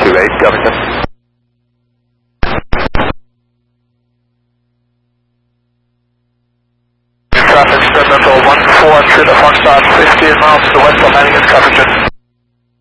28, Covington. Traffic experimental 14 to the Foxtrot, 15 miles to the west of landing at Covington.